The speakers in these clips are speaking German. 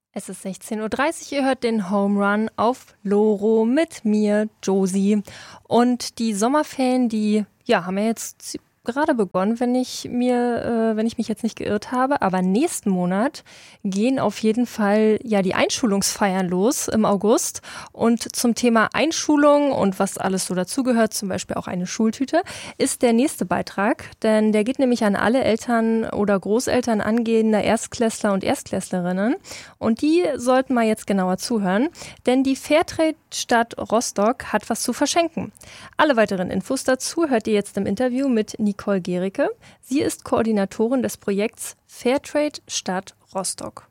Es ist 16:30 Uhr, ihr hört den Home Run auf Loro mit mir, Josie. Und die Sommerferien, die haben ja jetzt gerade begonnen, wenn ich mich jetzt nicht geirrt habe. Aber nächsten Monat gehen auf jeden Fall die Einschulungsfeiern los im August. Und zum Thema Einschulung und was alles so dazugehört, zum Beispiel auch eine Schultüte, ist der nächste Beitrag. Denn der geht nämlich an alle Eltern oder Großeltern angehender Erstklässler und Erstklässlerinnen. Und die sollten mal jetzt genauer zuhören, denn die Fairtrade-Stadt Rostock hat was zu verschenken. Alle weiteren Infos dazu hört ihr jetzt im Interview mit Nicole Gericke. Sie ist Koordinatorin des Projekts Fairtrade Stadt Rostock.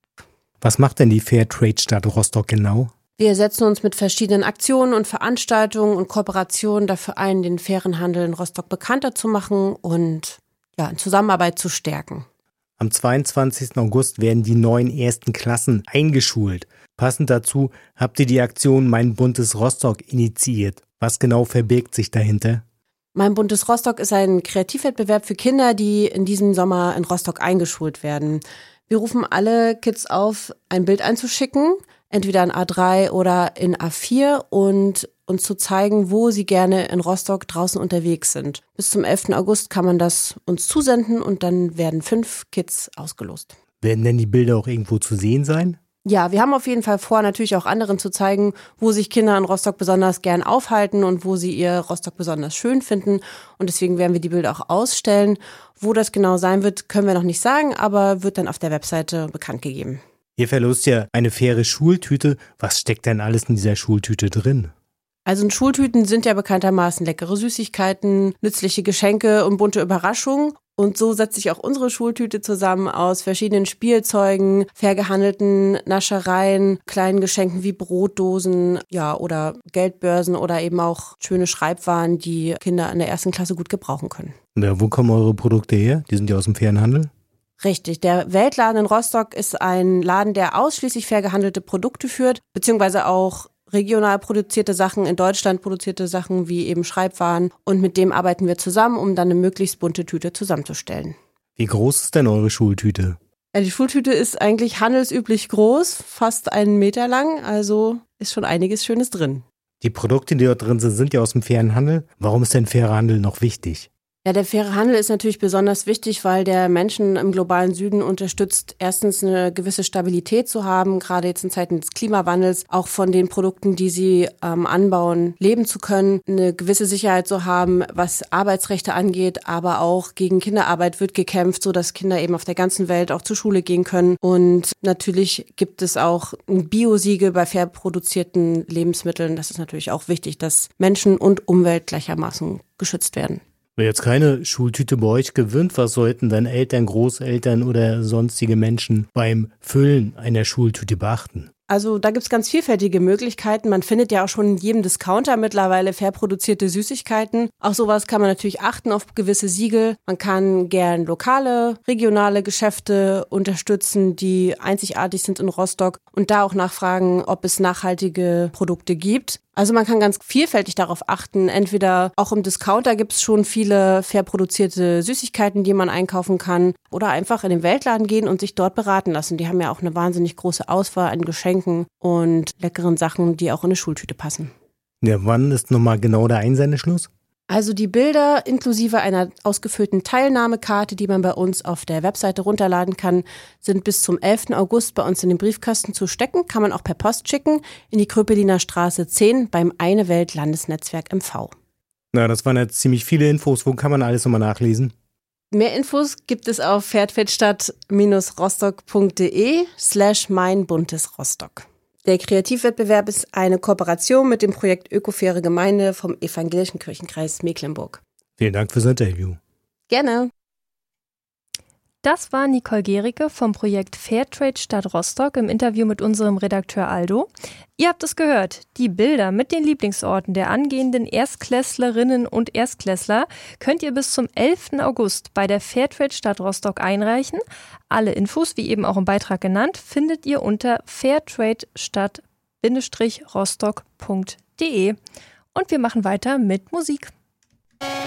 Was macht denn die Fairtrade Stadt Rostock genau? Wir setzen uns mit verschiedenen Aktionen und Veranstaltungen und Kooperationen dafür ein, den fairen Handel in Rostock bekannter zu machen und in Zusammenarbeit zu stärken. Am 22. August werden die neuen ersten Klassen eingeschult. Passend dazu habt ihr die Aktion Mein buntes Rostock initiiert. Was genau verbirgt sich dahinter? Mein buntes Rostock ist ein Kreativwettbewerb für Kinder, die in diesem Sommer in Rostock eingeschult werden. Wir rufen alle Kids auf, ein Bild einzuschicken, entweder in A3 oder in A4 und uns zu zeigen, wo sie gerne in Rostock draußen unterwegs sind. Bis zum 11. August kann man das uns zusenden und dann werden 5 Kids ausgelost. Werden denn die Bilder auch irgendwo zu sehen sein? Ja, wir haben auf jeden Fall vor, natürlich auch anderen zu zeigen, wo sich Kinder in Rostock besonders gern aufhalten und wo sie ihr Rostock besonders schön finden. Und deswegen werden wir die Bilder auch ausstellen. Wo das genau sein wird, können wir noch nicht sagen, aber wird dann auf der Webseite bekannt gegeben. Ihr verlost ja eine faire Schultüte. Was steckt denn alles in dieser Schultüte drin? Also in Schultüten sind ja bekanntermaßen leckere Süßigkeiten, nützliche Geschenke und bunte Überraschungen. Und so setzt sich auch unsere Schultüte zusammen aus verschiedenen Spielzeugen, fair gehandelten Naschereien, kleinen Geschenken wie Brotdosen, oder Geldbörsen oder eben auch schöne Schreibwaren, die Kinder in der 1. Klasse gut gebrauchen können. Ja, wo kommen eure Produkte her? Die sind ja aus dem fairen Handel. Richtig, der Weltladen in Rostock ist ein Laden, der ausschließlich fair gehandelte Produkte führt, beziehungsweise auch regional produzierte Sachen, in Deutschland produzierte Sachen wie eben Schreibwaren. Und mit dem arbeiten wir zusammen, um dann eine möglichst bunte Tüte zusammenzustellen. Wie groß ist denn eure Schultüte? Die Schultüte ist eigentlich handelsüblich groß, fast 1 Meter lang, also ist schon einiges Schönes drin. Die Produkte, die dort drin sind, sind ja aus dem fairen Handel. Warum ist denn fairer Handel noch wichtig? Ja, der faire Handel ist natürlich besonders wichtig, weil der Menschen im globalen Süden unterstützt, erstens eine gewisse Stabilität zu haben, gerade jetzt in Zeiten des Klimawandels, auch von den Produkten, die sie anbauen, leben zu können, eine gewisse Sicherheit zu haben, was Arbeitsrechte angeht, aber auch gegen Kinderarbeit wird gekämpft, sodass Kinder eben auf der ganzen Welt auch zur Schule gehen können. Und natürlich gibt es auch ein Biosiegel bei fair produzierten Lebensmitteln. Das ist natürlich auch wichtig, dass Menschen und Umwelt gleichermaßen geschützt werden. Wer jetzt keine Schultüte bei euch gewinnt, was sollten dann Eltern, Großeltern oder sonstige Menschen beim Füllen einer Schultüte beachten? Also da gibt's ganz vielfältige Möglichkeiten. Man findet ja auch schon in jedem Discounter mittlerweile fair produzierte Süßigkeiten. Auch sowas kann man natürlich achten auf gewisse Siegel. Man kann gern lokale, regionale Geschäfte unterstützen, die einzigartig sind in Rostock und da auch nachfragen, ob es nachhaltige Produkte gibt. Also man kann ganz vielfältig darauf achten. Entweder auch im Discounter gibt's schon viele fair produzierte Süßigkeiten, die man einkaufen kann. Oder einfach in den Weltladen gehen und sich dort beraten lassen. Die haben ja auch eine wahnsinnig große Auswahl an Geschenken und leckeren Sachen, die auch in eine Schultüte passen. Ja, wann ist nochmal genau der Einsendeschluss? Also die Bilder inklusive einer ausgefüllten Teilnahmekarte, die man bei uns auf der Webseite runterladen kann, sind bis zum 11. August bei uns in den Briefkasten zu stecken. Kann man auch per Post schicken in die Kröpeliner Straße 10 beim Eine Welt Landesnetzwerk MV. Na, das waren jetzt ziemlich viele Infos. Wo kann man alles nochmal nachlesen? Mehr Infos gibt es auf fairtradestadt-rostock.de/meinbuntesrostock. Der Kreativwettbewerb ist eine Kooperation mit dem Projekt Ökofaire Gemeinde vom Evangelischen Kirchenkreis Mecklenburg. Vielen Dank fürs Interview. Gerne. Das war Nicole Gericke vom Projekt Fairtrade Stadt Rostock im Interview mit unserem Redakteur Aldo. Ihr habt es gehört, die Bilder mit den Lieblingsorten der angehenden Erstklässlerinnen und Erstklässler könnt ihr bis zum 11. August bei der Fairtrade Stadt Rostock einreichen. Alle Infos, wie eben auch im Beitrag genannt, findet ihr unter fairtradestadt-rostock.de. Und wir machen weiter mit Musik.